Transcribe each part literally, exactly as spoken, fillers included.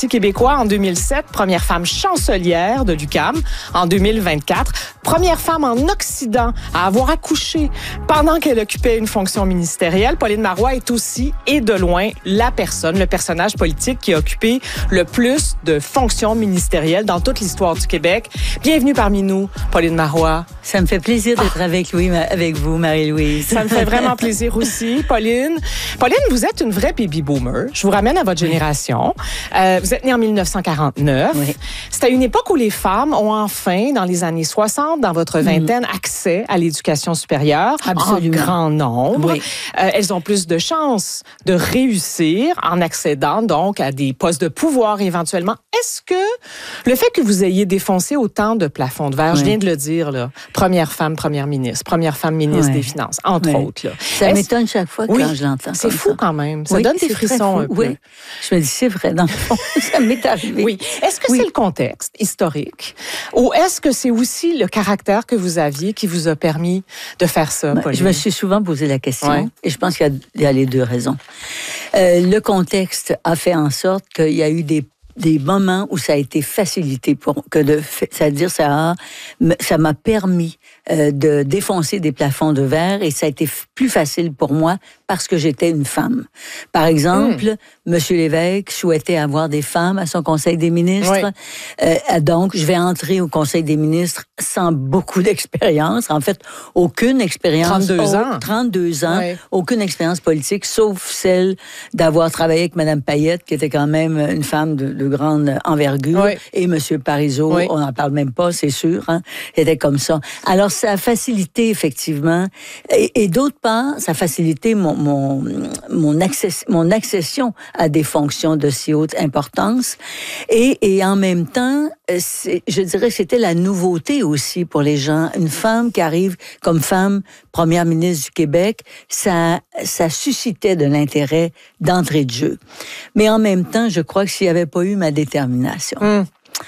Parti québécois en deux mille sept, première femme chancelière de l'U Q A M en deux mille vingt-quatre, première femme en Occident à avoir accouché pendant qu'elle occupait une fonction ministérielle. Pauline Marois est aussi, et de loin, la personne, le personnage politique qui a occupé le plus de fonctions ministérielles dans toute l'histoire du Québec. Bienvenue parmi nous, Pauline Marois. Ça me fait plaisir d'être ah. avec, Louis, avec vous, Marie-Louise. Ça me fait vraiment plaisir aussi, Pauline. Pauline, vous êtes une vraie baby boomer. Je vous ramène à votre oui. génération. Euh, vous êtes née en mille neuf cent quarante-neuf. Oui. C'est à une époque où les femmes ont enfin, dans les années soixante, dans votre vingtaine, mmh. accès à l'éducation supérieure. Absolument. En grand nombre. Oui. Euh, elles ont plus de chances de réussir en accédant donc à des postes de pouvoir éventuellement. Est-ce que le fait que vous ayez défoncé autant de plafonds de verre, oui. je viens de le dire, là, première femme première ministre, première femme ministre oui. des Finances, entre oui. autres. Là. Ça Est-ce... m'étonne chaque fois oui. quand je l'entends. C'est fou ça. quand même. Ça oui, donne des frissons un peu. Oui. Je me dis, c'est vrai, dans le fond, ça m'est arrivé. Oui. Est-ce que oui. c'est le contexte historique ou est-ce que c'est aussi le caractère que vous aviez qui vous a permis de faire ça, Pauline? Je me suis souvent posé la question ouais. et je pense qu'il y a les deux raisons. Euh, le contexte a fait en sorte qu'il y a eu des des moments où ça a été facilité pour que de, c'est-à-dire ça a, ça m'a permis euh, de défoncer des plafonds de verre et ça a été plus facile pour moi parce que j'étais une femme. Par exemple, mmh. Monsieur Lévesque souhaitait avoir des femmes à son Conseil des ministres. Oui. Euh, donc, je vais entrer au Conseil des ministres sans beaucoup d'expérience. En fait, aucune expérience. trente-deux ans. trente-deux ans. Oui. Aucune expérience politique, sauf celle d'avoir travaillé avec Mme Payette, qui était quand même une femme de, de grande envergure. Oui. Et M. Parizeau, oui. on n'en parle même pas, c'est sûr. Hein, c'était comme ça. Alors, ça a facilité, effectivement. Et, et d'autre part, ça a facilité mon, mon, mon, access, mon accession à des fonctions de si haute importance. Et, et en même temps, je dirais que c'était la nouveauté aussi pour les gens. Une femme qui arrive comme femme première ministre du Québec, ça, ça suscitait de l'intérêt d'entrée de jeu. Mais en même temps, je crois que s'il n'y avait pas eu ma détermination, mmh.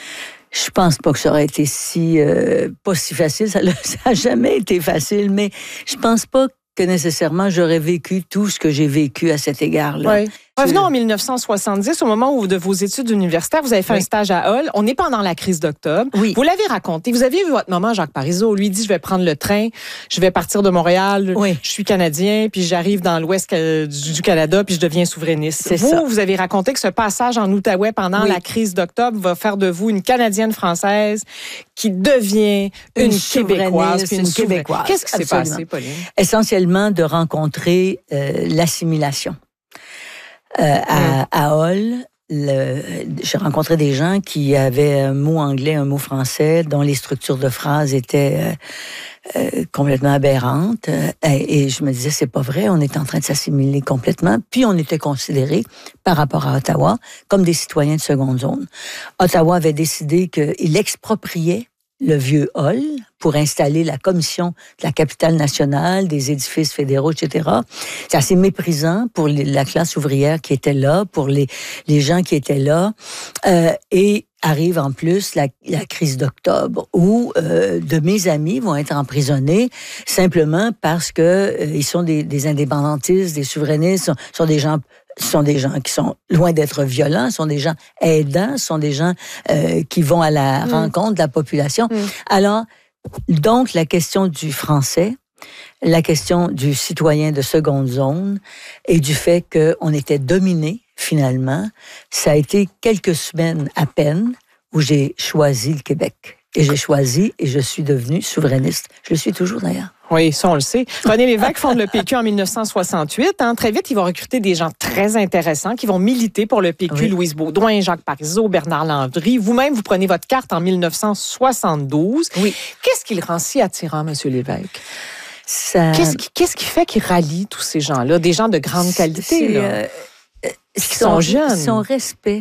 je pense pas que ça aurait été si, euh, pas si facile. Ça n'a jamais été facile, mais je pense pas que nécessairement j'aurais vécu tout ce que j'ai vécu à cet égard-là. Oui. Revenons en mille neuf cent soixante-dix, au moment où de vos études universitaires, vous avez fait oui. un stage à Hull. On est pendant la crise d'octobre. Oui. Vous l'avez raconté. Vous aviez vu votre maman, Jacques Parizeau. Lui dit, je vais prendre le train, je vais partir de Montréal, oui. je suis Canadien, puis j'arrive dans l'ouest du Canada, puis je deviens souverainiste. C'est vous, ça. vous avez raconté que ce passage en Outaouais pendant oui. la crise d'octobre va faire de vous une Canadienne-Française qui devient une, une Québécoise. Une, une Québécoise. Qu'est-ce qui s'est Absolument. passé, Pauline? Essentiellement de rencontrer euh, l'assimilation. Euh, à, à Hull, le, j'ai rencontré des gens qui avaient un mot anglais, un mot français, dont les structures de phrases étaient euh, euh, complètement aberrantes. Euh, et, et je me disais, c'est pas vrai, on est en train de s'assimiler complètement. Puis on était considérés, par rapport à Ottawa, comme des citoyens de seconde zone. Ottawa avait décidé qu'il expropriait le vieux Hull pour installer la commission de la capitale nationale, des édifices fédéraux, et cetera. C'est assez méprisant pour les, la classe ouvrière qui était là, pour les, les gens qui étaient là. Euh, et arrive en plus la, la crise d'octobre où euh, de mes amis vont être emprisonnés simplement parce que euh, ils sont des, des indépendantistes, des souverainistes, sont, sont des gens sont des gens qui sont loin d'être violents, sont des gens aidants, sont des gens euh, qui vont à la mmh. rencontre de la population. Mmh. Alors, donc, la question du français, la question du citoyen de seconde zone et du fait qu'on était dominé, finalement, ça a été quelques semaines à peine où j'ai choisi le Québec. Et j'ai choisi et je suis devenue souverainiste. Je le suis toujours, d'ailleurs. Oui, ça, on le sait. René Lévesque fonde le P Q en mille neuf cent soixante-huit. Hein. Très vite, ils vont recruter des gens très intéressants qui vont militer pour le P Q. Oui. Louise Baudouin, Jacques Parizeau, Bernard Landry. Vous-même, vous prenez votre carte en mille neuf cent soixante-douze. Oui. Qu'est-ce qui le rend si attirant, M. Lévesque? Ça... Qu'est-ce qui, qu'est-ce qui fait qu'il rallie tous ces gens-là? Des gens de grande qualité, là, euh, qui son, sont jeunes. Son respect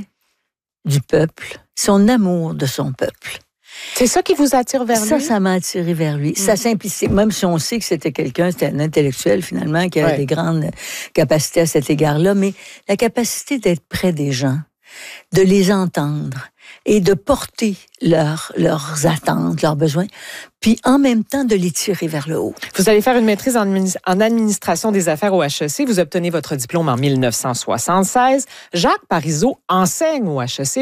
du peuple, son amour de son peuple. C'est ça qui vous attire vers ça, lui? Ça, ça m'a attiré vers lui. Mmh. Sa simplicité, même si on sait que c'était quelqu'un, c'était un intellectuel finalement, qui avait ouais. des grandes capacités à cet égard-là, mais la capacité d'être près des gens, de les entendre et de porter leur, leurs attentes, leurs besoins, puis en même temps de les tirer vers le haut. Vous allez faire une maîtrise en, en administration des affaires au H E C. Vous obtenez votre diplôme en mille neuf cent soixante-seize. Jacques Parizeau enseigne au H E C.